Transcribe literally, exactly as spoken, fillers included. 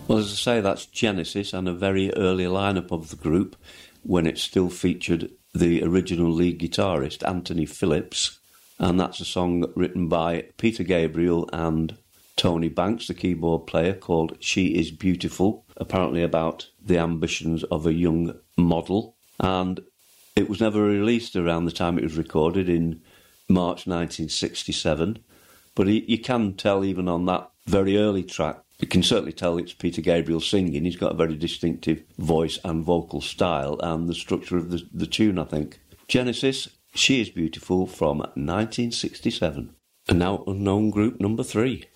Well, as I say, that's Genesis and a very early lineup of the group when it still featured the original lead guitarist, Anthony Phillips, and that's a song written by Peter Gabriel and Tony Banks, the keyboard player, called She Is Beautiful, apparently about the ambitions of a young model. And it was never released around the time it was recorded in March nineteen sixty-seven, but you can tell even on that very early track, you can certainly tell it's Peter Gabriel singing. He's got a very distinctive voice and vocal style and the structure of the, the tune, I think. Genesis, She Is Beautiful from nineteen sixty-seven. And now Unknown Group number three.